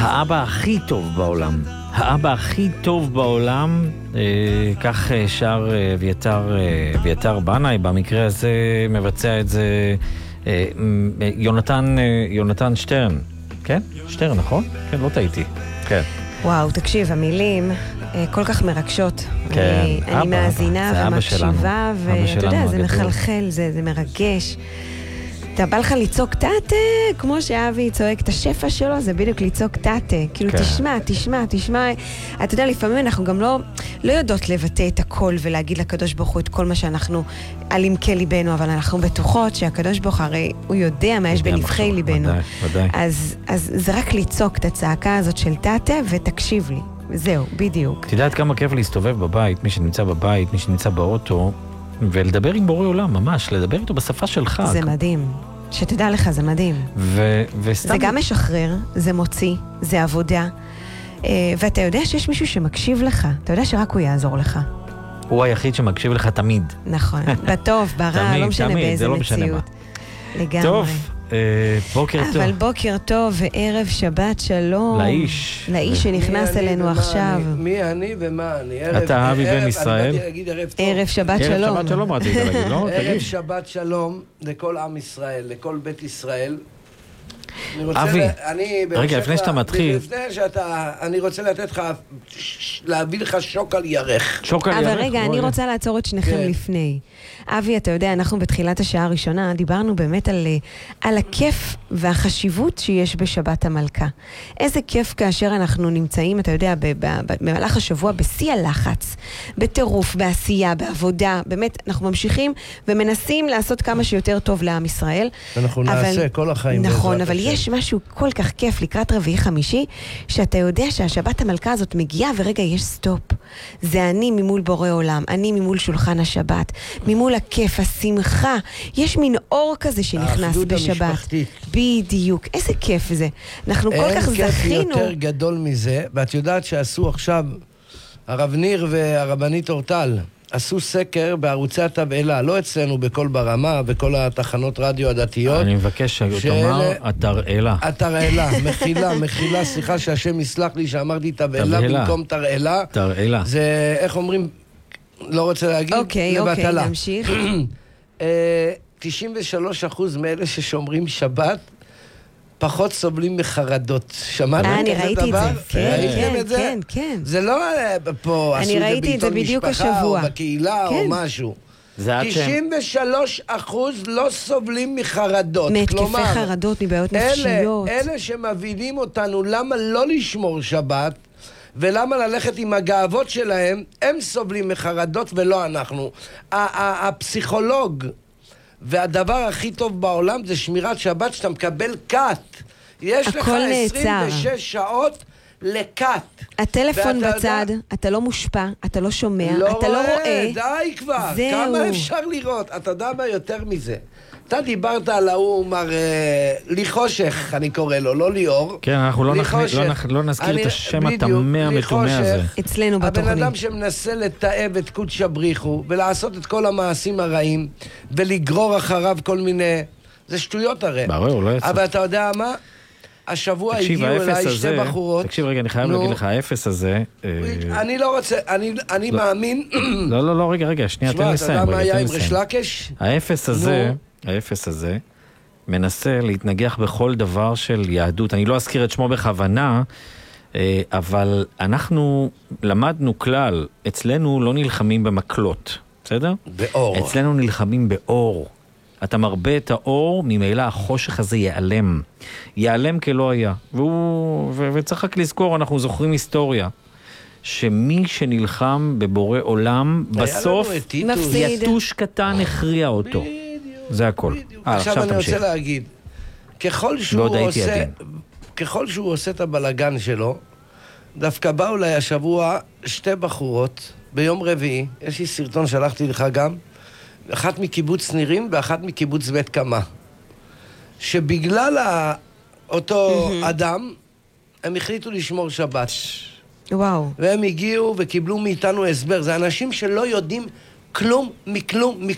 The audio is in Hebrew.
האבא הכי טוב בעולם. האבא הכי טוב בעולם, כך שר אביתר בנאי, במקרה הזה מבצע את זה יונתן שטרן. כן? שטרן, נכון? כן, לא טעיתי. כן. וואו, תקשיב, המילים כל כך מרגשות. כן, אני מאזינה ומקשיבה, ואתה יודע, זה מחלחל, זה מרגש. אתה בא לך לצעוק טאטה, כמו שאבי צועק את השפע שלו, זה בדיוק לצעוק טאטה. כאילו, תשמע. אתה יודע, לפעמים אנחנו גם לא יודעות לבטא את הכל ולהגיד לקדוש ברוך הוא את כל מה שאנחנו על עמקי ליבנו, אבל אנחנו בטוחות שהקדוש ברוך הרי הוא יודע מה יש בנבחי ליבנו. ודאי. אז זה רק לצעוק את הצעקה הזאת של טאטה, ותקשיב לי. זהו, בדיוק. אתה יודעת כמה כיף להסתובב בבית, מי שנמצא בבית, מי שנמצא באוטו, ולדבר עם בורא עולם, ממש, לדבר איתו בשפה שלך. זה מדהים. שתדע לך, זה מדהים. וסתם... זה גם משחרר, זה מוציא, זה עבודה. ואתה יודע שיש מישהו שמקשיב לך. אתה יודע שרק הוא יעזור לך. הוא היחיד שמקשיב לך תמיד. נכון. בטוב, ברע, לא משנה באיזה מציאות. לגמרי. טוב, בוקר טוב. אבל בוקר טוב וערב שבת שלום. לאיש. לאיש שנכנס אלינו עכשיו. מי אני ומה אני? אתה אבי בן ישראל. אני באתי להגיד ערב טוב. ערב שבת שלום. ערב שבת שלום רצית להגיד, לא? ערב שבת שלום לכל עם ישראל, לכל בית ישראל. אבי, רגע, לפני שאתה מתחיל... אני רוצה לתת לך, להביא לך שוק על ירך. שוק על ירך? אבל רגע, אני רוצה לעצור את שניכם לפני. אבי, אתה יודע, אנחנו בתחילת השעה הראשונה דיברנו באמת על הכיף והחשיבות שיש בשבת המלכה. איזה כיף כאשר אנחנו נמצאים, אתה יודע, במהלך השבוע בשיא הלחץ, בטירוף, בעשייה, בעבודה. באמת, אנחנו ממשיכים ומנסים לעשות כמה שיותר טוב לעם ישראל. אנחנו נעשה כל החיים. נכון, אבל יש משהו כל כך כיף לקראת רביעי חמישי, שאתה יודע שהשבת המלכה הזאת מגיעה ורגע יש סטופ. זה אני ממול בורא עולם, אני ממול שולחן השבת, ממול הכיף, השמחה. יש מין אור כזה שנכנס בשבת. המשפחתית. בדיוק. איזה כיף זה. אנחנו כל כך זכינו. אין כיף יותר גדול מזה, ואת יודעת שעשו עכשיו, הרב ניר והרבנית אורטל, עשו סקר בערוצי התבעלה, לא אצלנו בכל ברמה, בכל התחנות רדיו הדתיות. אני מבקש שתאמר התרעלה. התרעלה, מחילה, סליחה שהשם יסלח לי שאמרתי תבעלה במקום תרעלה. תרעלה. זה, איך אומרים, לא רוצה להגיד, אוקיי, נמשיך. 93% מאלה ששומרים שבת, פחות סובלים מחרדות. שמעתם כזה דבר? אני ראיתי את זה. כן. זה לא פה, עשו את זה בעיתון משפחה, או בקהילה, או משהו. 93% לא סובלים מחרדות. מהתקפי חרדות, מבעיות נפשיות. אלה שמבינים אותנו למה לא לשמור שבת, ולמה ללכת עם הגאוות שלהם, הם סובלים מחרדות ולא אנחנו. הפסיכולוג והדבר הכי טוב בעולם זה שמירת שבת, שאתה מקבל קאט. יש לך 26 שעות לקאט. הטלפון בצד, אתה לא מושפע, אתה לא שומע, אתה לא רואה. די כבר, כמה אפשר לראות? אתה יודע מה יותר מזה? אתה דיברת על ההוא, מר לי חושך, אני קורא לו, לא ליאור. כן, אנחנו לא נזכיר את השם התמא המתומא הזה. אצלנו בתוכנית. הבן אדם שמנסה לתאב את קודש הבריחו, ולעשות את כל המעשים הרעים, ולגרור אחריו כל מיני... זה שטויות הרי. ברור, לא יצא. אבל אתה יודע מה? השבוע הגיעו אליי שתי בחורות. תקשיב רגע, אני חייב להגיד לך, האפס הזה... אני לא רוצה, אני מאמין... לא, רגע, שנייה, תן לסיים. אתה יודע מה היה עם רשלקש? האפס הזה מנסה להתנגח בכל דבר של יהדות. אני לא אזכיר את שמו בכוונה, אבל אנחנו למדנו כלל, אצלנו לא נלחמים במקלות, בסדר? באור. אצלנו נלחמים באור. אתה מרבה את האור, ממילא החושך הזה ייעלם. ייעלם כלא היה. וצריך רק לזכור, אנחנו זוכרים היסטוריה, שמי שנלחם בבורא עולם, בסוף יתוש קטן הכריע אותו. זה הכל. עכשיו אני רוצה להגיד, ככל שהוא עושה את הבלגן שלו, דווקא באו לי השבוע שתי בחורות, ביום רביעי, יש לי סרטון שלחתי לך גם, אחת מקיבוץ נירים ואחת מקיבוץ בית קמה, שבגלל אותו אדם, הם החליטו לשמור שבת. וואו. והם הגיעו וקיבלו מאיתנו הסבר. זה אנשים שלא יודעים כלום מכלום.